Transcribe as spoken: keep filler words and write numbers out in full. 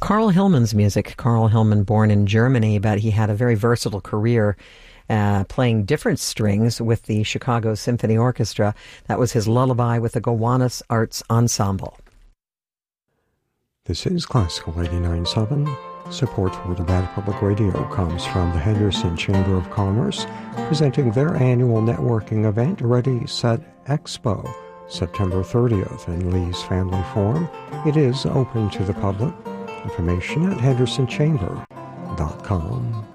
Carl Hillman's music. Carl Hillman, born in Germany, but he had a very versatile career uh, playing different strings with the Chicago Symphony Orchestra. That was his Lullaby with the Gowanus Arts Ensemble. This is Classical eighty-nine point seven. Support for Nevada Public Radio comes from the Henderson Chamber of Commerce, presenting their annual networking event, Ready, Set, Expo, September thirtieth in Lee's Family Forum. It is open to the public. Information at henderson chamber dot com.